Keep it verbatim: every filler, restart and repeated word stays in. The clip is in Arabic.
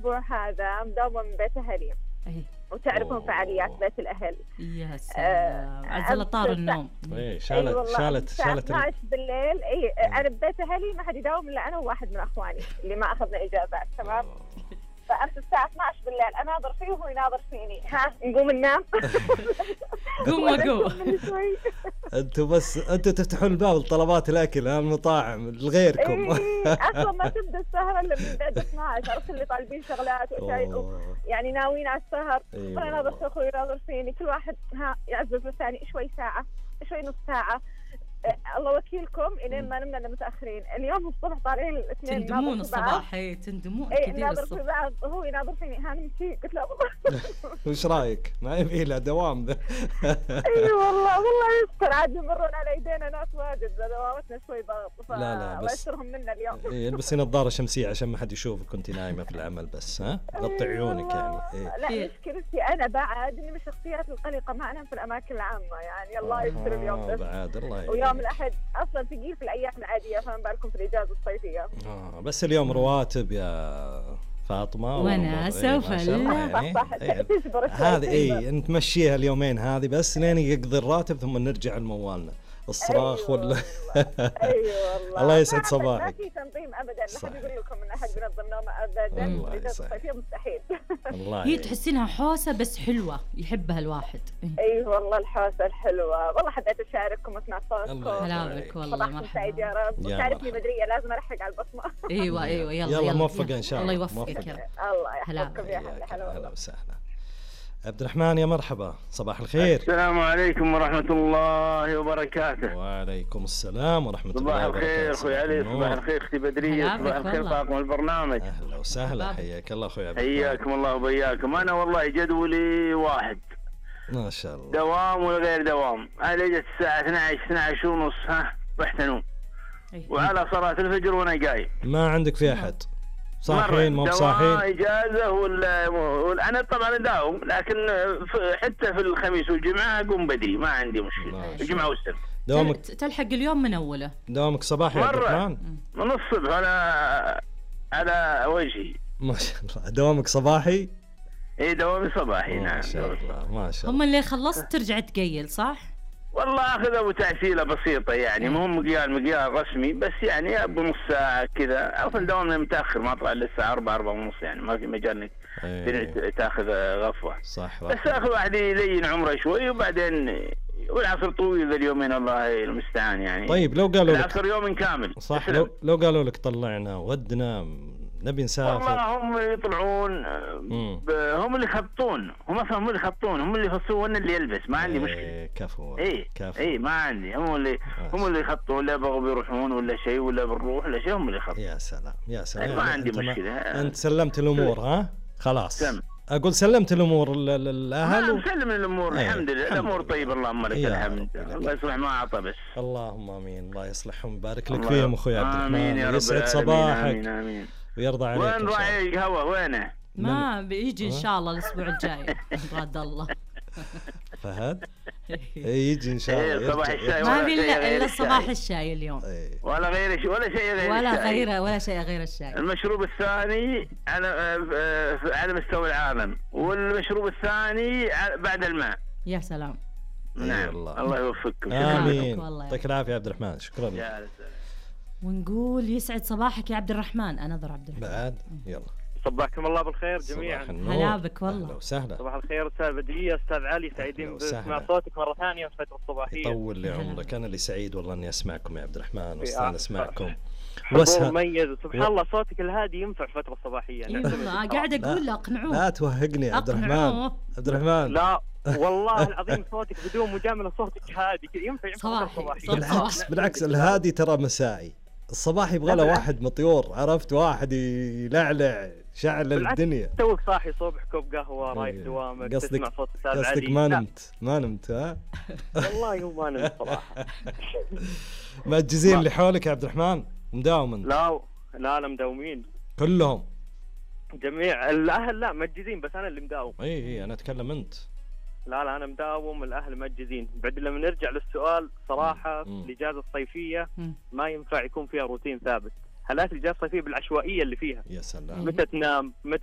الأسبوع هذا مداومة من بيت أهلي، ايه وتعرفون أوه. فعاليات بيت الأهل. يا سلام، عزل طار النوم. ايه اي شالت والله شالت الساعة شالت ال- اثناشر بالليل. اي انا ببيت اهلي ما حد يداوم الا انا وواحد من اخواني اللي ما اخذنا اجازات، تمام. فأمس الساعة اثناشر بالليل اناظر فيه وهو يناظر فيني، ها نقوم ننام. قوم وقوم. شوي. انتوا بس انتوا تفتحون الباب لطلبات الاكل، ها، المطاعم لغيركم. اي اصلا ما تبدا السهره الا من بعد اثناشر، عرفت اللي طالبين شغلات وشيء أوه. يعني ناويين على السهر. أيوة. وانا ناظر في اخوي يناظر فيني، كل واحد ها يعزز الثاني شوي ساعه شوي نص ساعه. أه الله وكيلكم الين ما نمنا متاخرين. اليوم الصبح طالعين الاثنين تندمون الصباح، ايه تندمون اي كثير ناظر في الصبح. بعض، هو يناظر فيني ها نمشي، قلت له وش رايك؟ ما يبي له دوام ذا. اي والله والله يستر، عاد يمرون على ايدينا ناس واجد، دوامتنا شوي ضغط. لا لا بس فبشرهم منا اليوم. إيه، البسي نظاره شمسيه عشان ما حد يشوفك كنت نايمه في العمل بس، ها غطي عيونك يعني. إيه. لا إيه. مشكلتي انا بعد اني من الشخصيات القلقه، ما انام في الاماكن العامه يعني. الله يستر اليوم آه بس. بعد الله يعينك. ويوم الاحد اصلا ثقيل في الايام العاديه، فما بالكم في الاجازه الصيفيه. آه بس اليوم رواتب يا فاطمه وناسة وفلة. صح صح تجبر شوي. هذه اي نتمشيها اليومين هذه بس لين يقضي الراتب ثم نرجع لموالنا الصراخ ولا. ايوه والله. الله يسعد ما صباحك. في تنظيم ابدا، لا صح. حد يقول لكم ان احد بينظم نومه ابدا. الله الاجازه يسعد. الصيفيه مستحيل. الله هي يعينك. تحسينها حوسه بس حلوه يحبها الواحد. اي والله الحوسه الحلوه، والله حبيت اشارككم واسمع الله صوتكم. يسعدك. هلابك والله، صباحكم سعيد يا مرحبا. رب. يا وتعرفني مرحبا. بدريه لازم الحق على البصمه. ايوه ايوه يلا يلا يلا موفقة إن شاء الله. الله يوفقك موفقة. يا رب. الله هلا. يحفظكم يا هلا. هلا هلا والله. وسهلا. عبد الرحمن يا مرحبا، صباح الخير. السلام عليكم ورحمة الله وبركاته. وعليكم السلام ورحمة الله صباح وبركاته. الخير أخوي علي، صباح الخير أختي بدرية، هلا صباح بك الخير والله. طاقم البرنامج. أهلا وسهلا، بابا. حياك الله أخوي عبد الرحمن. حياكم الله وبياكم. أنا والله جدولي واحد، ما شاء الله. دوام ولا غير دوام. أنا جت الساعة اثناشر اثناشر ونص، ها رحت أنوم إيه. وعلى صلاة الفجر وأنا قايم. ما عندك في أحد صاحين مو مرة بصاحين؟ دوام إجازة ولا, ولا أنا طبعا أداوم، لكن في- حتى في الخميس والجمعة أقوم بدري، ما عندي ما مشكلة. شاء الجمعة والسبت دوامك تل- تلحق اليوم من اوله. دوامك صباحي يا عبد مرة. الرحمن؟ من الصبح على على وجهي. ما شاء الله دوامك صباحي؟ اي دوامي صباحي. ما نعم شاء الله ما شاء هم الله. اللي خلصت ترجع تقيل صح؟ والله اخذ ابو تعسيله بسيطه يعني، مو مقيال مقيال رسمي، بس يعني ابو نص ساعه كذا. اصلا دوامنا متاخر، ما طلع لسه أربعة أربعة ونص، يعني ما في مجال انك إيه. تاخذ غفوه. صح بس اخذ واحد يلين عمره شوي، وبعدين والعصر طويل ذا اليومين الله المستعان يعني. طيب لو قالوا لك العصر يوم كامل صح، تسلم. لو لو قالوا لك طلعنا ودنا نبي نسافر. والله هم يطلعون، مم. ب- هم اللي يخطون، هم اصلا هم اللي يخطون، هم اللي يفصلون وانا اللي يلبس، ما عندي مشكله. إيه كفو اي كفو. اي ما عندي، هم اللي هم اللي يخطون، ولا يبغوا بيروحون ولا شيء، ولا بنروح ولا شيء، هم اللي يخطون. يا سلام يا سلام. ما عندي أنت مشكلة. انت سلمت الامور ها خلاص. سم. اقول سلمت الامور لل- ما للاهل. مسلم الامور إيه، الحمد لله، الحمد الامور لله. طيبه اللهم لك يا الحمد. رب لك. الله يصلح ما اعطى بس. اللهم امين، الله يصلحهم ويبارك لك الله فيهم يرب- اخوي عبد آمين الرحمن، يا رب ويسعد العالمين. صباحك آمين آمين. ويرضى عليك. وين إن شاء الله. راعي الهوا وينه؟ ما بيجي ان شاء الله الاسبوع الجاي راد الله. فهد يجي ان شاء الله. إيه، صباح يرجع- الشاي. ما ولا في شيء الا غير الا الشاي. صباح الشاي اليوم، إيه. ولا غير شيء، ولا شيء غير ولا الشاي. غير ولا شيء غير الشاي. المشروب الثاني على آه، على مستوى العالم، والمشروب الثاني على- بعد الماء. يا سلام. نعم والله. الله يوفقكم. امين. والله. يعطيك العافيه يا عبد الرحمن، شكرا لك. يا رسول. ونقول يسعد صباحك يا عبد الرحمن. انظر عبد الرحمن. بعد يلا. صباحكم الله بالخير جميعا. صباح النور. هلا بك والله. اهلا وسهلا. صباح الخير استاذ بدرية، استاذ علي، أهلا سعيدين وسهلا. بسماع صوتك مرة ثانية في الفترة الصباحية. يطول لي هلا. عمرك، انا اللي سعيد والله اني اسمعكم يا عبد الرحمن في واستانس آه. معكم. حضور واسهل. مميز، سبحان و- الله صوتك الهادي ينفع في الفترة الصباحية. اي نعتمد والله بصراحة. قاعد لا. اقول له اقنعوه. لا توهقني يا عبد الرحمن. أقنعوه. عبد الرحمن لا والله العظيم صوتك بدون مجاملة صوتك هادي كذا ينفع ينفع في الفترة صباحي. الصباحية. بالعكس بالعكس الهادي ترى مسائي، الصباح يبغى له واحد مطيور، عرفت، واحد يلعلع شعل بالعكس، الدنيا. توك صاحي صبح كوب قهوة رايح إيه. دوامك قصدك- تسمع صوت استاذ علي. قصدك ما لا، نمت ما نمت ها؟ والله هو ما نمت صراحة. مأجزين ما- اللي حولك يا عبد الرحمن مداوم انت؟ لا لا لا مداومين كلهم؟ جميع الاهل، لا مجزين بس انا اللي مداوم. اي اي انا اتكلم انت. لا لا انا مداوم، الاهل مجزين. بعد لما نرجع للسؤال صراحه مم. الاجازه الصيفيه مم. ما ينفع يكون فيها روتين ثابت. حالات الاجازه الصيفيه بالعشوائيه اللي فيها، يا سلام. متى تنام متى